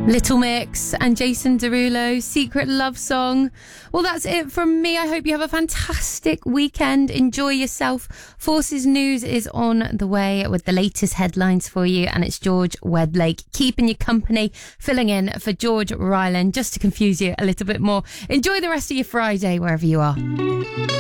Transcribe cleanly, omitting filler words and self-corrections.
Little Mix and Jason Derulo, Secret Love Song. Well, that's it from me. I hope you have a fantastic weekend. Enjoy yourself. Forces News is on the way with the latest headlines for you, and it's George Wedlake keeping you company, filling in for George Ryland, just to confuse you a little bit more. Enjoy the rest of your Friday wherever you are.